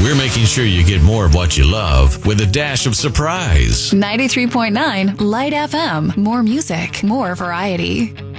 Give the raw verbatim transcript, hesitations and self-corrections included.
We're making sure you get more of what you love with a dash of surprise. ninety-three point nine Light F M. More music, more variety.